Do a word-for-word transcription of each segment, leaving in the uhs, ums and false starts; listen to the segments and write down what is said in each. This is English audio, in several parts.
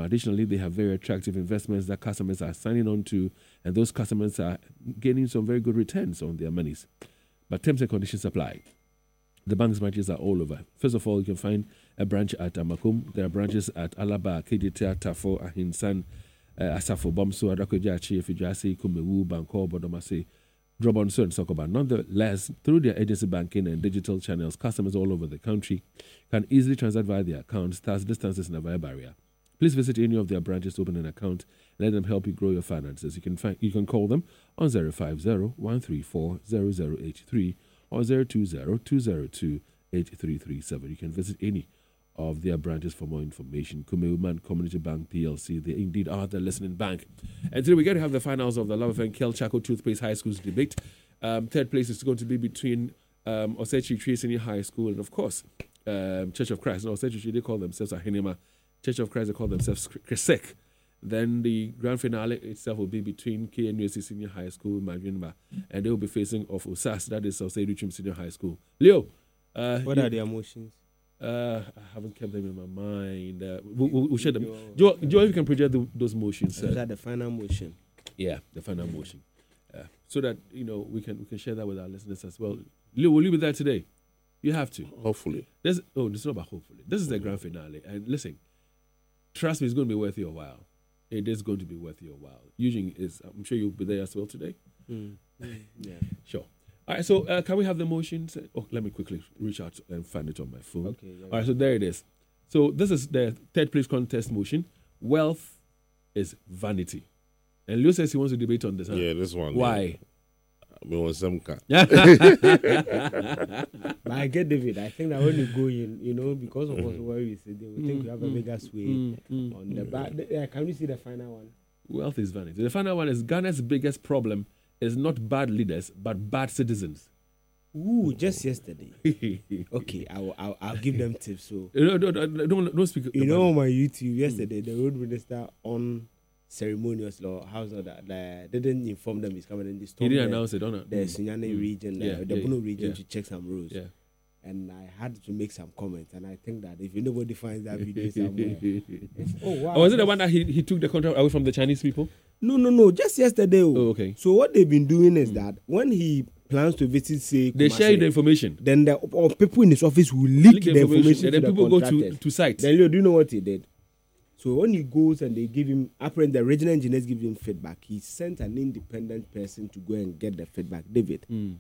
Additionally, they have very attractive investments that customers are signing on to, and those customers are gaining some very good returns on their monies. But terms and conditions apply. The bank's branches are all over. First of all, you can find a branch at Amakum. There are branches at Alaba, K J T, Tafo, Ahinsan, uh, Asafo, Bomso, Adakojachi, Fijasi, Kumewu, Banko, Bodomase, Drobonso, and Sokoba. Nonetheless, through their agency banking and digital channels, customers all over the country can easily transact via their accounts, thus distances never a barrier. Please visit any of their branches to open an account and let them help you grow your finances. You can find, you can call them on zero five zero, one three four, zero zero eight three or zero two zero, two zero two, eight three three seven. You can visit any of their branches for more information. Kumeuman Community Bank P L C, they indeed are the listening bank. And today we're going to have the finals of the Love and Kel Chaco Toothpaste High School's debate. Um, third place is going to be between um, Osechi Tree Senior High School and, of course, um, Church of Christ. No, Osechi Tree, they call themselves Ahinema. Church of Christ, they call themselves Kresek. Then the grand finale itself will be between K N U S C Senior High School, Maginba, and they will be facing off U S A S, that is Osei Richim Senior High School. Leo, uh, what you, are the emotions? Uh, I haven't kept them in my mind. Uh, we'll, we'll, we'll share them. Joe, Joe, you can project the, those motions. Is uh, that the final motion? Yeah, the final motion. Uh, so that you know we can we can share that with our listeners as well. Leo, will you be there today? You have to. Hopefully. There's, oh, this is not about hopefully. This is the grand finale, and listen, trust me, it's going to be worth your while. It is going to be worth your while. Eugene is. I'm sure you'll be there as well today. Mm. Mm. Yeah. Sure. All right, so uh, can we have the motions? Oh, let me quickly reach out and find it on my phone. Okay. Yeah, All right, so there it is. So this is the third place contest motion. Wealth is vanity. And Leo says he wants to debate on this. Huh? Yeah, this one. Why? I want some car. But I get David. I think that when you go in, you know, because of mm-hmm. what we said, they will think mm-hmm. you have a bigger sway mm-hmm. on the back. Uh, can we see the final one? Wealth is vanity. The final one is Ghana's biggest problem is not bad leaders, but bad citizens. Ooh, just yesterday. Okay, I'll, I'll I'll give them tips. So no, no, no, don't don't speak. You know, on my YouTube yesterday, mm. the road minister on ceremonious law, how's that? They didn't inform them he's coming in this. He didn't announce it, don't it? The Sunyani mm. region, yeah, uh, the yeah, Bono region yeah. to check some rules. Yeah. And I had to make some comments, and I think that if anybody finds that video somewhere, it's, oh wow! Oh, was it the one that he, he took the contract away from the Chinese people? No, no, no. Just yesterday. Oh, oh okay. So what they've been doing is mm. that when he plans to visit, say, they Kumasi, share the information. Then the or people in his office will leak, leak the, the information, and then to people the go to to site. Then Leo, do you know what he did? So when he goes and they give him, apparently the regional engineers give him feedback. He sent an independent person to go and get the feedback. David. Mm.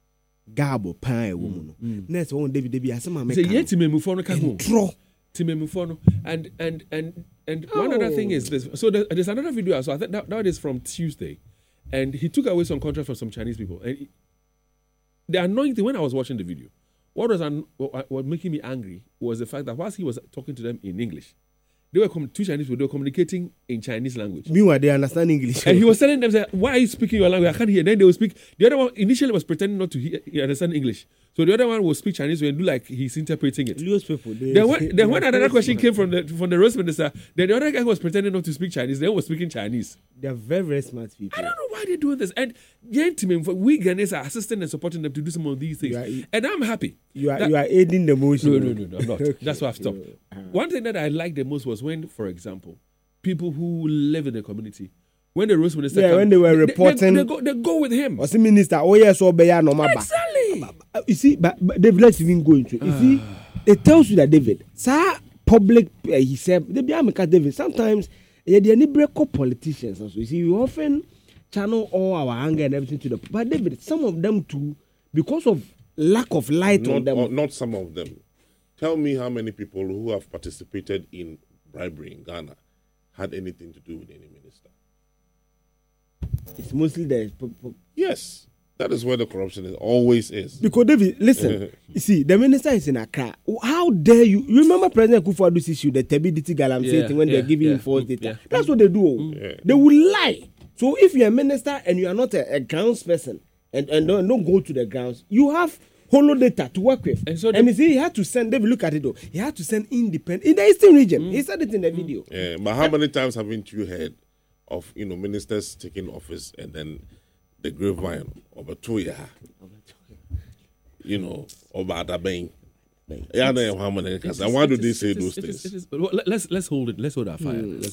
Gabo pie woman. Next one, David, David, I said, "My say yet to me move on the draw to me move on." And and and and oh. one other thing is this. So there, there's another video. So I think that, that is from Tuesday, and he took away some contract from some Chinese people. And he, the annoying thing when I was watching the video, what was un, what, what making me angry was the fact that whilst he was talking to them in English, they were com- two Chinese people. They were communicating in Chinese language. Meanwhile, they understand English. And he was telling them, "Why are you speaking your language? I can't hear." Then they will speak. The other one initially was pretending not to hear, he understand English. So the other one will speak Chinese and do like he's interpreting it. Those people. They, then when, then when another question smart. came from the from the roast minister, then the other guy who was pretending not to speak Chinese, they were speaking Chinese. They're very, very smart people. I don't know why they're doing this. And gentlemen, we Ghanaians are assisting and supporting them to do some of these things. Are, and I'm happy. You are that, you are aiding the motion. No, no, no, no, I'm not. Okay. That's why I've stopped. Uh-huh. One thing that I liked the most was when, for example, people who live in the community, when the roast minister yeah, come, when they were they, reporting, they, they, go, they go with him. What's the minister? Oh yes, oh beya no maba. Exactly. You see, but, but David, let's even go into it. You see, it tells you that David, sir, public, uh, he said, they be America David. Sometimes, yeah, they need break up politicians. Also, you see, we often channel all our anger and everything to the. But David, some of them too, because of lack of light not, on them. Or not some of them. Tell me how many people who have participated in bribery in Ghana had anything to do with any minister. It's mostly the... Yes, that is where the corruption is, always is. Because, David, listen, you see, the minister is in Accra. How dare you... You remember President Kufuor's issue, the Tebidity Galamsey yeah, thing, when yeah, they're giving yeah, him false data? Yeah. That's what they do. Mm. Yeah. They will lie. So if you're a minister and you are not a, a grounds person and, and don't, don't go to the grounds, you have... hollow data to work with. And, so and you see, he had to send, David, look at it though, he had to send independent, in the Eastern region. Mm. He said it in the video. Yeah, but how many times haven't you heard of, you know, ministers taking office and then the grapevine, Obatuya, you know, Obadabeng. Yeah, I know how many, because why do they say those things? Let's, let's hold it, let's hold our fire. Mm. Let's